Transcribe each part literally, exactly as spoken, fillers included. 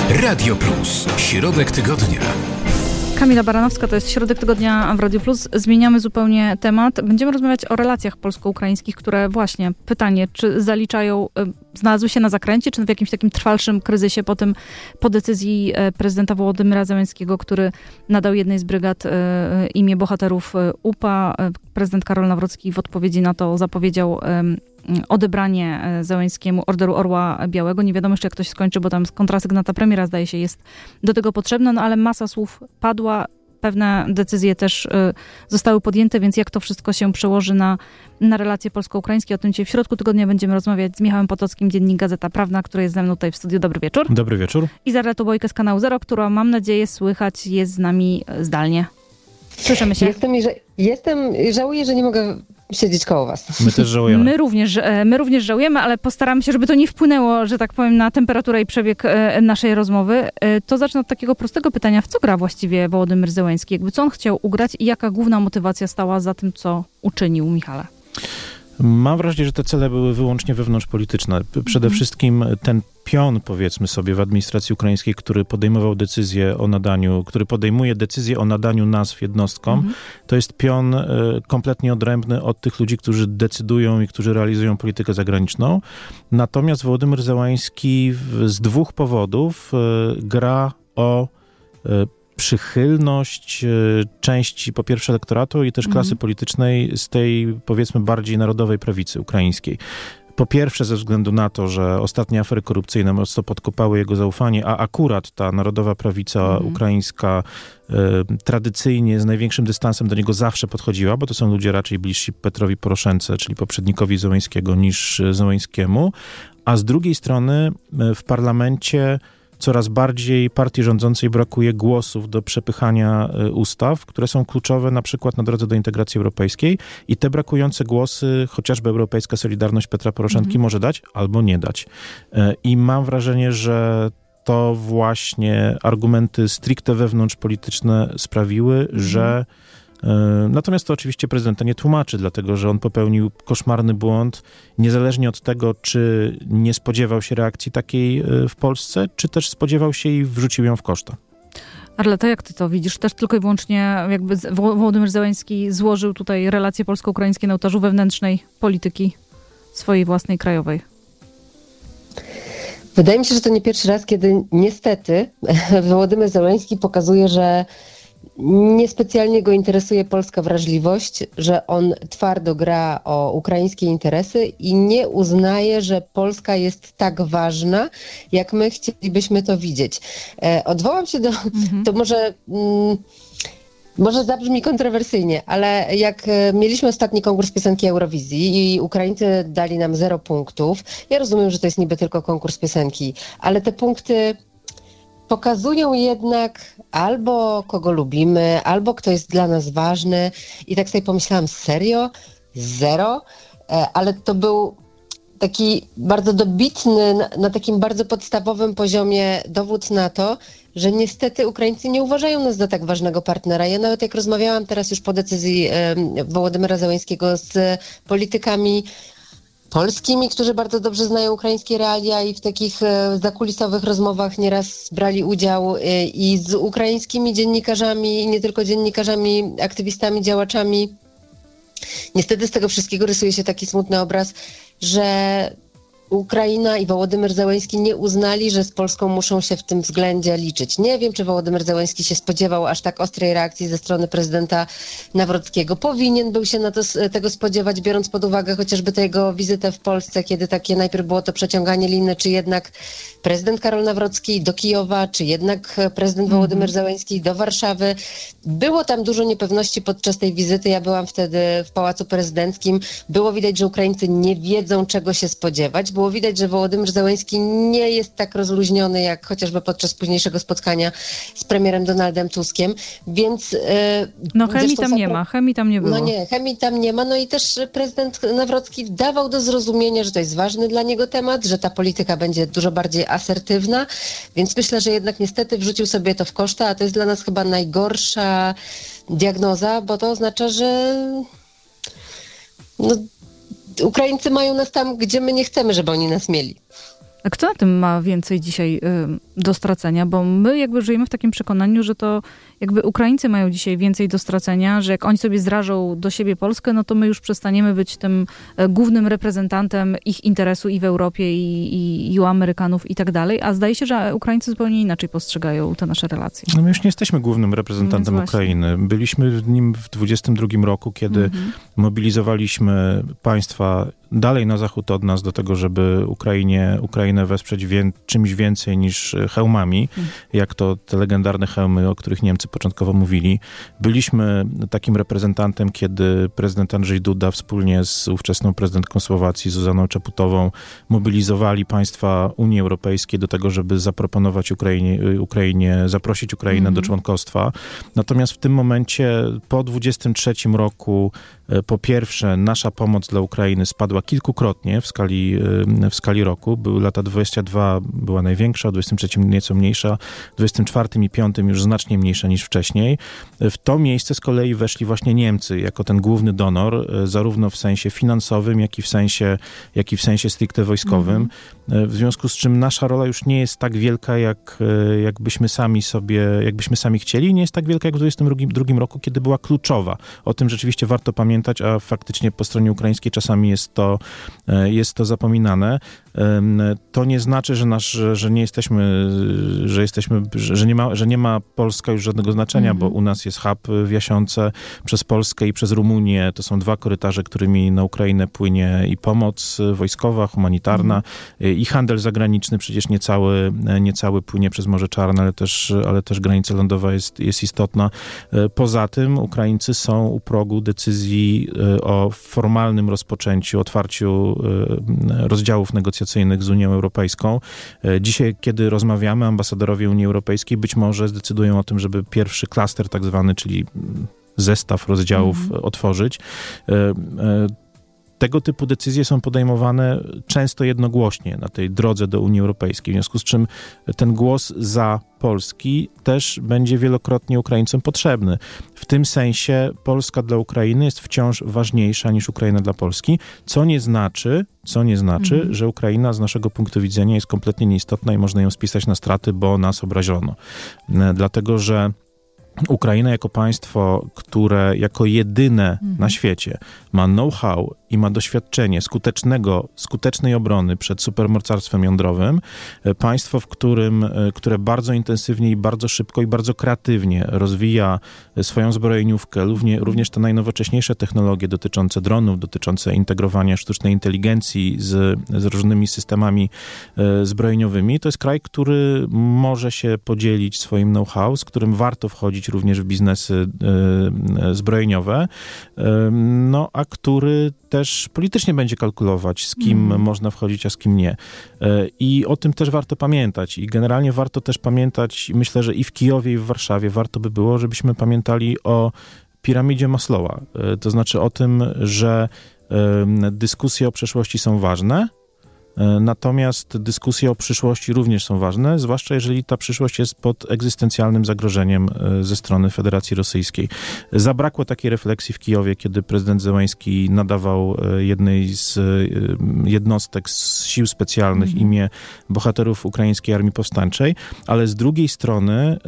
Radio Plus. Środek tygodnia. Kamila Baranowska, to jest Środek Tygodnia w Radio Plus. Zmieniamy zupełnie temat. Będziemy rozmawiać o relacjach polsko-ukraińskich, które właśnie, pytanie, czy zaliczają, znalazły się na zakręcie, czy w jakimś takim trwalszym kryzysie po tym, po decyzji prezydenta Wołodymyra Zełenskiego, który nadał jednej z brygad imię bohaterów U P A. Prezydent Karol Nawrocki w odpowiedzi na to zapowiedział odebranie Zełenskiemu Orderu Orła Białego. Nie wiadomo jeszcze, jak to się skończy, bo tam kontrasygnata premiera, zdaje się, jest do tego potrzebna, no ale masa słów padła, pewne decyzje też y, zostały podjęte, więc jak to wszystko się przełoży na, na relacje polsko-ukraińskie, o tym dzisiaj w środku tygodnia będziemy rozmawiać z Michałem Potockim, Dziennik Gazeta Prawna, który jest ze mną tutaj w studiu. Dobry wieczór. Dobry wieczór. I Zarletą Bojkę z kanału Zero, która, mam nadzieję, słychać jest z nami zdalnie. Słyszymy się. Jestem, jestem, żałuję, że nie mogę siedzieć koło was. My też żałujemy. My również, my również żałujemy, ale postaramy się, żeby to nie wpłynęło, że tak powiem, na temperaturę i przebieg naszej rozmowy. To zacznę od takiego prostego pytania. W co gra właściwie Wołodymyr Zełenski? Jakby co on chciał ugrać i jaka główna motywacja stała za tym, co uczynił, Michale? Mam wrażenie, że te cele były wyłącznie wewnątrzpolityczne. Przede mm. wszystkim ten pion, powiedzmy sobie, w administracji ukraińskiej, który podejmował decyzję o nadaniu, który podejmuje decyzję o nadaniu nazw jednostkom, mm. to jest pion y, kompletnie odrębny od tych ludzi, którzy decydują i którzy realizują politykę zagraniczną. Natomiast Wołodymyr Zełenski w, z dwóch powodów y, gra o y, przychylność części, po pierwsze, elektoratu i też klasy mm. politycznej z tej, powiedzmy, bardziej narodowej prawicy ukraińskiej. Po pierwsze ze względu na to, że ostatnie afery korupcyjne mocno podkopały jego zaufanie, a akurat ta narodowa prawica mm. ukraińska y, tradycyjnie z największym dystansem do niego zawsze podchodziła, bo to są ludzie raczej bliżsi Petrowi Poroszence, czyli poprzednikowi Zełenskiego, niż Zełenskiemu. A z drugiej strony y, w parlamencie coraz bardziej partii rządzącej brakuje głosów do przepychania ustaw, które są kluczowe na przykład na drodze do integracji europejskiej i te brakujące głosy chociażby Europejska Solidarność Petra Poroszenki mm. może dać albo nie dać. I mam wrażenie, że to właśnie argumenty stricte wewnątrzpolityczne sprawiły, mm. że natomiast to oczywiście prezydenta nie tłumaczy, dlatego że on popełnił koszmarny błąd, niezależnie od tego, czy nie spodziewał się reakcji takiej w Polsce, czy też spodziewał się i wrzucił ją w koszta. Arleta, jak ty to widzisz? Też tylko i wyłącznie jakby Wołodymyr Zełenski złożył tutaj relacje polsko-ukraińskie na ołtarzu wewnętrznej polityki swojej własnej krajowej. Wydaje mi się, że to nie pierwszy raz, kiedy niestety Wołodymyr Zełenski pokazuje, że niespecjalnie go interesuje polska wrażliwość, że on twardo gra o ukraińskie interesy i nie uznaje, że Polska jest tak ważna, jak my chcielibyśmy to widzieć. E, odwołam się do, mhm. to może... Mm, Może zabrzmi kontrowersyjnie, ale jak mieliśmy ostatni konkurs piosenki Eurowizji i Ukraińcy dali nam zero punktów, ja rozumiem, że to jest niby tylko konkurs piosenki, ale te punkty pokazują jednak albo kogo lubimy, albo kto jest dla nas ważny. I tak sobie pomyślałam, serio? Zero? Ale to był taki bardzo dobitny, na, na takim bardzo podstawowym poziomie dowód na to, że niestety Ukraińcy nie uważają nas za tak ważnego partnera. Ja nawet jak rozmawiałam teraz już po decyzji e, Wołodymyra Zełenskiego z politykami polskimi, którzy bardzo dobrze znają ukraińskie realia i w takich e, zakulisowych rozmowach nieraz brali udział e, i z ukraińskimi dziennikarzami, i nie tylko dziennikarzami, aktywistami, działaczami. Niestety z tego wszystkiego rysuje się taki smutny obraz, że Ukraina i Wołodymyr Zełenski nie uznali, że z Polską muszą się w tym względzie liczyć. Nie wiem, czy Wołodymyr Zełenski się spodziewał aż tak ostrej reakcji ze strony prezydenta Nawrockiego. Powinien był się na to, tego spodziewać, biorąc pod uwagę chociażby tę jego wizytę w Polsce, kiedy takie najpierw było to przeciąganie liny, czy jednak prezydent Karol Nawrocki do Kijowa, czy jednak prezydent mm. Wołodymyr Zełenski do Warszawy. Było tam dużo niepewności podczas tej wizyty. Ja byłam wtedy w Pałacu Prezydenckim. Było widać, że Ukraińcy nie wiedzą, czego się spodziewać. Było widać, że Wołodymyr Zełenski nie jest tak rozluźniony, jak chociażby podczas późniejszego spotkania z premierem Donaldem Tuskiem, więc... No chemii tam nie ma, chemii tam nie było. No nie, chemii tam nie ma, no i też prezydent Nawrocki dawał do zrozumienia, że to jest ważny dla niego temat, że ta polityka będzie dużo bardziej asertywna, więc myślę, że jednak niestety wrzucił sobie to w koszta, a to jest dla nas chyba najgorsza diagnoza, bo to oznacza, że no, Ukraińcy mają nas tam, gdzie my nie chcemy, żeby oni nas mieli. A kto na tym ma więcej dzisiaj y, do stracenia? Bo my jakby żyjemy w takim przekonaniu, że to jakby Ukraińcy mają dzisiaj więcej do stracenia, że jak oni sobie zrażą do siebie Polskę, no to my już przestaniemy być tym y, głównym reprezentantem ich interesu i w Europie, i, i, i u Amerykanów i tak dalej. A zdaje się, że Ukraińcy zupełnie inaczej postrzegają te nasze relacje. No my już nie jesteśmy głównym reprezentantem no Ukrainy. Byliśmy w nim w dwudziestym drugim roku, kiedy mhm. mobilizowaliśmy państwa dalej na zachód od nas do tego, żeby Ukrainie, Ukrainę wesprzeć wie, czymś więcej niż hełmami, mhm. jak to te legendarne hełmy, o których Niemcy początkowo mówili. Byliśmy takim reprezentantem, kiedy prezydent Andrzej Duda wspólnie z ówczesną prezydentką Słowacji, Zuzaną Czaputową, mobilizowali państwa Unii Europejskiej do tego, żeby zaproponować Ukrainie, Ukrainie zaprosić Ukrainę mhm. do członkostwa. Natomiast w tym momencie, po dwudziestym trzecim roku, po pierwsze, nasza pomoc dla Ukrainy spadła kilkukrotnie w skali, w skali roku. Były lata dwudziesty drugi była największa, w dwudziestym trzecim nieco mniejsza, w dwudziestym czwartym i piątym już znacznie mniejsza niż wcześniej. W to miejsce z kolei weszli właśnie Niemcy jako ten główny donor, zarówno w sensie finansowym, jak i w sensie, jak i w sensie stricte wojskowym. Mm-hmm. W związku z czym nasza rola już nie jest tak wielka, jak, jakbyśmy sami sobie, jakbyśmy sami chcieli. Nie jest tak wielka jak w dwudziestym drugim roku, kiedy była kluczowa. O tym rzeczywiście warto pamiętać, a faktycznie po stronie ukraińskiej czasami jest to, jest to zapominane. To nie znaczy, że, nasz, że nie jesteśmy, że jesteśmy, że nie ma, że nie ma Polska już żadnego znaczenia, mm-hmm. bo u nas jest hub w Jasiące przez Polskę i przez Rumunię. To są dwa korytarze, którymi na Ukrainę płynie i pomoc wojskowa, humanitarna mm-hmm. i handel zagraniczny. Przecież nie cały, nie cały płynie przez Morze Czarne, ale też, ale też granica lądowa jest, jest istotna. Poza tym Ukraińcy są u progu decyzji o formalnym rozpoczęciu, otwarciu rozdziałów negocjacyjnych z Unią Europejską. Dzisiaj, kiedy rozmawiamy, ambasadorowie Unii Europejskiej być może zdecydują o tym, żeby pierwszy klaster tak zwany, czyli zestaw rozdziałów mm-hmm. otworzyć. Tego typu decyzje są podejmowane często jednogłośnie na tej drodze do Unii Europejskiej, w związku z czym ten głos za Polski też będzie wielokrotnie Ukraińcom potrzebny. W tym sensie Polska dla Ukrainy jest wciąż ważniejsza niż Ukraina dla Polski, co nie znaczy, co nie znaczy, mhm. że Ukraina z naszego punktu widzenia jest kompletnie nieistotna i można ją spisać na straty, bo nas obrażono. Dlatego, że Ukraina jako państwo, które jako jedyne mhm. na świecie ma know-how i ma doświadczenie skutecznego, skutecznej obrony przed supermocarstwem jądrowym, państwo, w którym, które bardzo intensywnie i bardzo szybko i bardzo kreatywnie rozwija swoją zbrojeniówkę, również, również te najnowocześniejsze technologie dotyczące dronów, dotyczące integrowania sztucznej inteligencji z, z różnymi systemami zbrojeniowymi. To jest kraj, który może się podzielić swoim know-how, z którym warto wchodzić również w biznesy zbrojeniowe, no a który też politycznie będzie kalkulować, z kim mm. można wchodzić, a z kim nie. I o tym też warto pamiętać. I generalnie warto też pamiętać, myślę, że i w Kijowie, i w Warszawie warto by było, żebyśmy pamiętali o piramidzie Maslowa. To znaczy o tym, że dyskusje o przeszłości są ważne, natomiast dyskusje o przyszłości również są ważne, zwłaszcza jeżeli ta przyszłość jest pod egzystencjalnym zagrożeniem ze strony Federacji Rosyjskiej. Zabrakło takiej refleksji w Kijowie, kiedy prezydent Zełański nadawał jednej z jednostek z sił specjalnych mm-hmm. imię bohaterów ukraińskiej Armii Powstańczej, ale z drugiej strony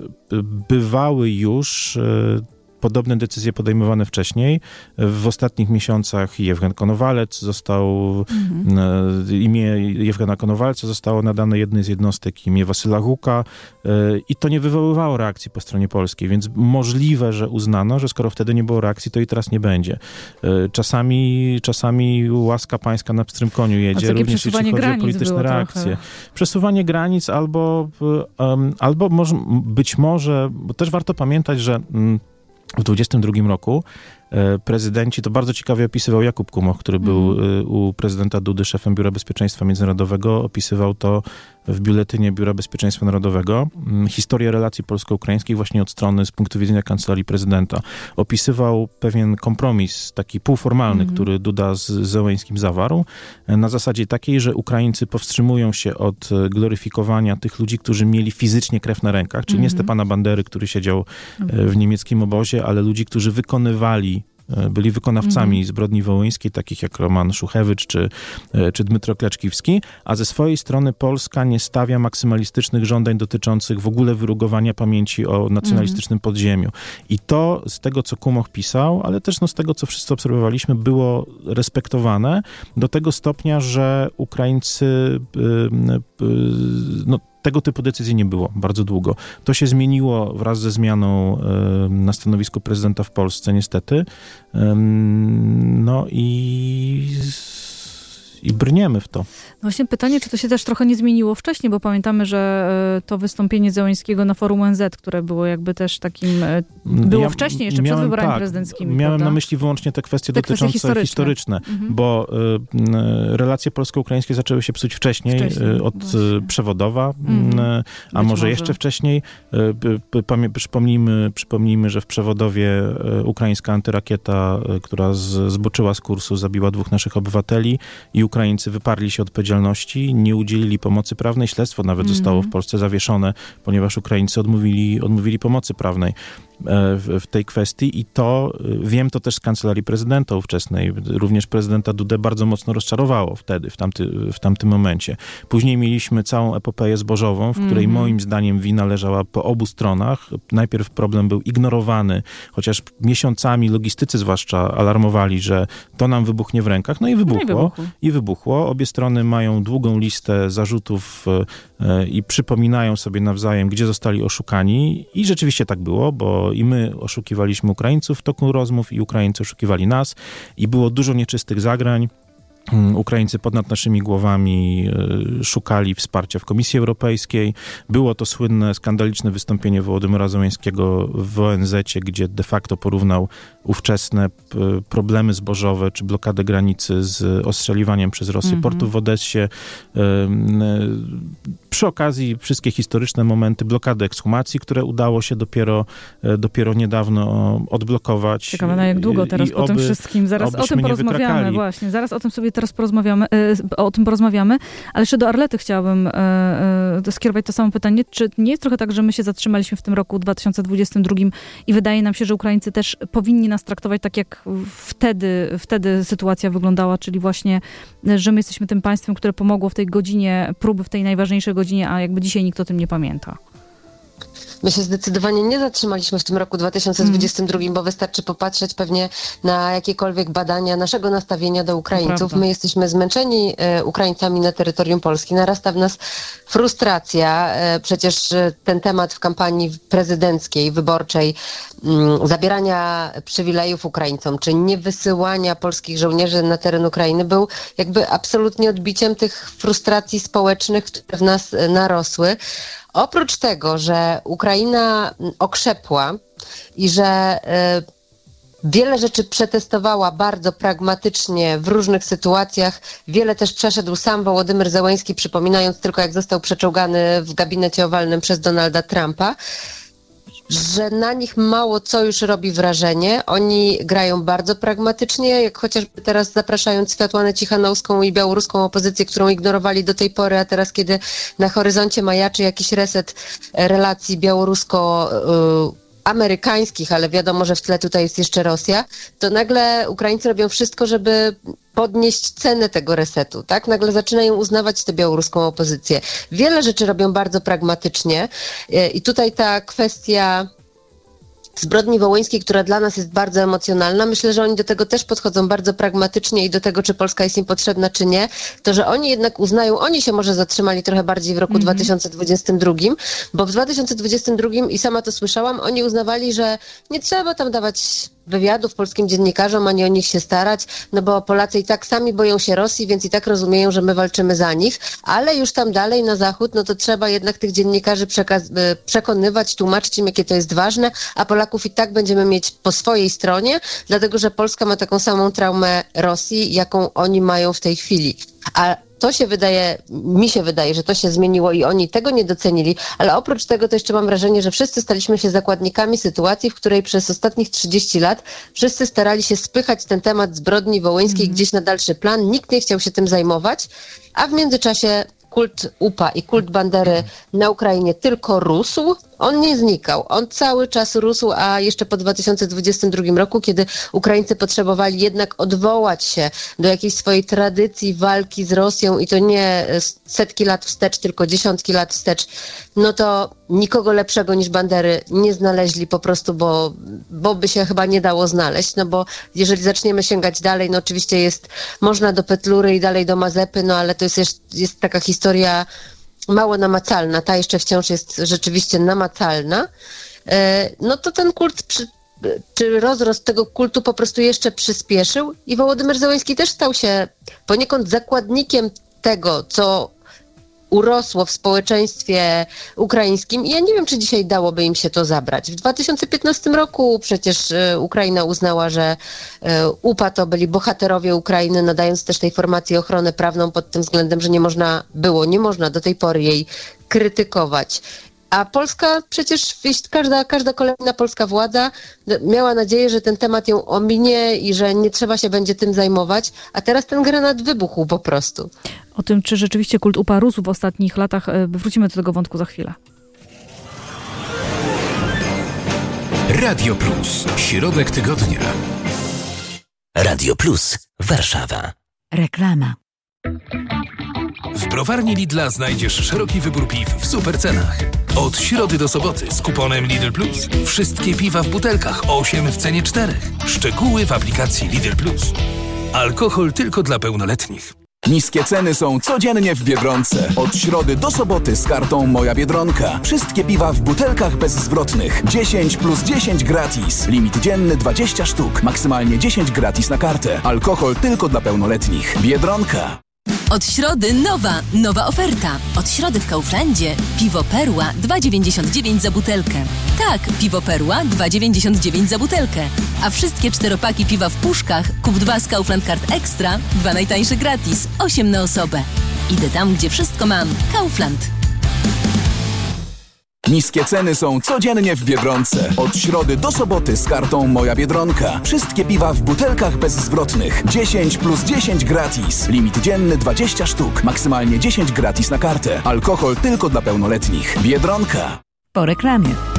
bywały już podobne decyzje podejmowane wcześniej. W ostatnich miesiącach Jewgen Konowalec został, mhm. imię Jewgena Konowalca zostało nadane jednej z jednostek, imię Wasyla Huka i to nie wywoływało reakcji po stronie polskiej, więc możliwe, że uznano, że skoro wtedy nie było reakcji, to i teraz nie będzie. Czasami, czasami łaska pańska na pstrym koniu jedzie, również jeśli chodzi o polityczne reakcje. Trochę. Przesuwanie granic albo, um, albo może, być może, bo też warto pamiętać, że um, w dwudziestym drugim roku prezydenci, to bardzo ciekawie opisywał Jakub Kumoch, który był mm. u prezydenta Dudy szefem Biura Bezpieczeństwa Międzynarodowego, opisywał to w biuletynie Biura Bezpieczeństwa Narodowego, historię relacji polsko-ukraińskich właśnie od strony, z punktu widzenia kancelarii prezydenta. Opisywał pewien kompromis, taki półformalny, mm. który Duda z Zełańskim zawarł, na zasadzie takiej, że Ukraińcy powstrzymują się od gloryfikowania tych ludzi, którzy mieli fizycznie krew na rękach, czyli mm. nie Stepana Bandery, który siedział w niemieckim obozie, ale ludzi, którzy wykonywali byli wykonawcami mhm. zbrodni wołyńskiej, takich jak Roman Szuchewicz czy, czy Dmytro Kleczkiwski, a ze swojej strony Polska nie stawia maksymalistycznych żądań dotyczących w ogóle wyrugowania pamięci o nacjonalistycznym podziemiu. I to z tego, co Kumoch pisał, ale też no, z tego, co wszyscy obserwowaliśmy, było respektowane do tego stopnia, że Ukraińcy no, tego typu decyzji nie było bardzo długo. To się zmieniło wraz ze zmianą na stanowisku prezydenta w Polsce, niestety. No i... i brniemy w to. No właśnie pytanie, czy to się też trochę nie zmieniło wcześniej, bo pamiętamy, że to wystąpienie Zełenskiego na forum O N Z, które było jakby też takim, było ja wcześniej, jeszcze miałem, przed wyborami tak, prezydenckimi. Miałem prawda? na myśli wyłącznie te kwestie te dotyczące kwestie historyczne, historyczne mhm. bo y, relacje polsko-ukraińskie zaczęły się psuć wcześniej, wcześniej y, od właśnie. Przewodowa, mhm. y, a może, może jeszcze wcześniej. Y, y, przypomnijmy, przypomnijmy, że w Przewodowie y, ukraińska antyrakieta, y, która z, zboczyła z kursu, zabiła dwóch naszych obywateli i Ukraińcy wyparli się odpowiedzialności, nie udzielili pomocy prawnej. Śledztwo nawet mm. zostało w Polsce zawieszone, ponieważ Ukraińcy odmówili, odmówili pomocy prawnej w, w tej kwestii i to, wiem to też z kancelarii prezydenta ówczesnej, również prezydenta Dudę bardzo mocno rozczarowało wtedy, w, tamty, w tamtym momencie. Później mieliśmy całą epopeję zbożową, w której mm. moim zdaniem wina leżała po obu stronach. Najpierw problem był ignorowany, chociaż miesiącami logistycy zwłaszcza alarmowali, że to nam wybuchnie w rękach, no i wybuchło. No i, wybuchło. I wybuchło. Obie strony mają długą listę zarzutów e, i przypominają sobie nawzajem, gdzie zostali oszukani i rzeczywiście tak było, bo i my oszukiwaliśmy Ukraińców w toku rozmów i Ukraińcy oszukiwali nas i było dużo nieczystych zagrań. Ukraińcy ponad naszymi głowami szukali wsparcia w Komisji Europejskiej. Było to słynne, skandaliczne wystąpienie Wołodymyra Zełenskiego w O N Z-cie, gdzie de facto porównał ówczesne problemy zbożowe czy blokadę granicy z ostrzeliwaniem przez Rosję mm-hmm. portu w Odessie. Przy okazji wszystkie historyczne momenty blokady ekshumacji, które udało się dopiero, dopiero niedawno odblokować. Ciekawe, na jak długo teraz I po oby, tym wszystkim. Zaraz o tym porozmawiamy. Właśnie, zaraz o tym sobie teraz porozmawiamy, o tym porozmawiamy, ale jeszcze do Arlety chciałabym skierować to samo pytanie. Czy nie jest trochę tak, że my się zatrzymaliśmy w tym roku dwa tysiące dwudziestym drugim i wydaje nam się, że Ukraińcy też powinni nas traktować tak, jak wtedy, wtedy sytuacja wyglądała, czyli właśnie, że my jesteśmy tym państwem, które pomogło w tej godzinie próby, w tej najważniejszej godzinie, a jakby dzisiaj nikt o tym nie pamięta. My się zdecydowanie nie zatrzymaliśmy w tym roku dwa tysiące dwudziestym drugim, bo wystarczy popatrzeć pewnie na jakiekolwiek badania naszego nastawienia do Ukraińców. My jesteśmy zmęczeni e, Ukraińcami na terytorium Polski. Narasta w nas frustracja. E, przecież ten temat w kampanii prezydenckiej, wyborczej, m, zabierania przywilejów Ukraińcom, czy nie wysyłania polskich żołnierzy na teren Ukrainy był jakby absolutnie odbiciem tych frustracji społecznych, które w nas narosły. Oprócz tego, że Ukraina okrzepła i że y, wiele rzeczy przetestowała bardzo pragmatycznie w różnych sytuacjach, wiele też przeszedł sam Wołodymyr Zełenski, przypominając tylko, jak został przeczołgany w gabinecie owalnym przez Donalda Trumpa, że na nich mało co już robi wrażenie. Oni grają bardzo pragmatycznie, jak chociażby teraz zapraszając Światłanę Cichanowską i białoruską opozycję, którą ignorowali do tej pory, a teraz kiedy na horyzoncie majaczy jakiś reset relacji białorusko- amerykańskich, ale wiadomo, że w tle tutaj jest jeszcze Rosja, to nagle Ukraińcy robią wszystko, żeby podnieść cenę tego resetu, tak? Nagle zaczynają uznawać tę białoruską opozycję. Wiele rzeczy robią bardzo pragmatycznie i tutaj ta kwestia zbrodni wołyńskiej, która dla nas jest bardzo emocjonalna, myślę, że oni do tego też podchodzą bardzo pragmatycznie i do tego, czy Polska jest im potrzebna, czy nie, to, że oni jednak uznają, oni się może zatrzymali trochę bardziej w roku mm-hmm. dwa tysiące dwudziestym drugim, bo w dwa tysiące dwudziestym drugim, i sama to słyszałam, oni uznawali, że nie trzeba tam dawać wywiadów polskim dziennikarzom, ani o nich się starać, no bo Polacy i tak sami boją się Rosji, więc i tak rozumieją, że my walczymy za nich, ale już tam dalej na zachód, no to trzeba jednak tych dziennikarzy przekaz- przekonywać, tłumaczyć im, jakie to jest ważne, a Polaków i tak będziemy mieć po swojej stronie, dlatego że Polska ma taką samą traumę Rosji, jaką oni mają w tej chwili. A to się wydaje, mi się wydaje, że to się zmieniło i oni tego nie docenili, ale oprócz tego to jeszcze mam wrażenie, że wszyscy staliśmy się zakładnikami sytuacji, w której przez ostatnich trzydzieści lat wszyscy starali się spychać ten temat zbrodni wołyńskiej mm. gdzieś na dalszy plan, nikt nie chciał się tym zajmować, a w międzyczasie kult U P A i kult Bandery na Ukrainie tylko rósł. On nie znikał. On cały czas rósł, a jeszcze po dwa tysiące dwudziestym drugim roku, kiedy Ukraińcy potrzebowali jednak odwołać się do jakiejś swojej tradycji walki z Rosją i to nie setki lat wstecz, tylko dziesiątki lat wstecz, no to nikogo lepszego niż Bandery nie znaleźli po prostu, bo, bo by się chyba nie dało znaleźć, no bo jeżeli zaczniemy sięgać dalej, no oczywiście jest, można do Petlury i dalej do Mazepy, no ale to jest, jest, jest taka historia mało namacalna, ta jeszcze wciąż jest rzeczywiście namacalna, no to ten kult, przy, czy rozrost tego kultu po prostu jeszcze przyspieszył i Wołodymyr Zełenski też stał się poniekąd zakładnikiem tego, co urosło w społeczeństwie ukraińskim i ja nie wiem, czy dzisiaj dałoby im się to zabrać. W dwa tysiące piętnastym roku przecież Ukraina uznała, że U P A to byli bohaterowie Ukrainy, nadając też tej formacji ochronę prawną pod tym względem, że nie można było, nie można do tej pory jej krytykować. A Polska przecież, każda, każda kolejna polska władza miała nadzieję, że ten temat ją ominie i że nie trzeba się będzie tym zajmować, a teraz ten granat wybuchł po prostu. O tym, czy rzeczywiście kult U P A rósł w ostatnich latach, wrócimy do tego wątku za chwilę. Radio Plus. Środek tygodnia. Radio Plus. Warszawa. Reklama. W browarni Lidla znajdziesz szeroki wybór piw w super cenach. Od środy do soboty z kuponem Lidl Plus. Wszystkie piwa w butelkach, osiem w cenie czterech. Szczegóły w aplikacji Lidl Plus. Alkohol tylko dla pełnoletnich. Niskie ceny są codziennie w Biedronce. Od środy do soboty z kartą Moja Biedronka. Wszystkie piwa w butelkach bezzwrotnych. dziesięć plus dziesięć gratis. Limit dzienny dwadzieścia sztuk. Maksymalnie dziesięć gratis na kartę. Alkohol tylko dla pełnoletnich. Biedronka. Od środy nowa, nowa oferta. Od środy w Kauflandzie piwo Perła dwa dziewięćdziesiąt dziewięć za butelkę. Tak, piwo Perła dwa dziewięćdziesiąt dziewięć za butelkę. A wszystkie czteropaki piwa w puszkach kup dwa z Kaufland Card Extra, dwa najtańsze gratis, osiem na osobę. Idę tam, gdzie wszystko mam. Kaufland. Niskie ceny są codziennie w Biedronce. Od środy do soboty z kartą Moja Biedronka. Wszystkie piwa w butelkach bezzwrotnych. dziesięć plus dziesięć gratis. Limit dzienny dwadzieścia sztuk. Maksymalnie dziesięć gratis na kartę. Alkohol tylko dla pełnoletnich. Biedronka. Po reklamie.